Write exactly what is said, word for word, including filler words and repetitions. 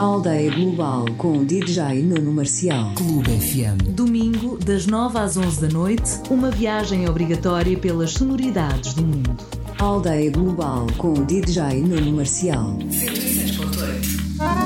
Aldeia Global com D J Nuno Marcial. Clube F M. Domingo, das nove às onze da noite, uma viagem obrigatória pelas sonoridades do mundo. Aldeia Global com D J Nuno Marcial. cento e seis ponto oito.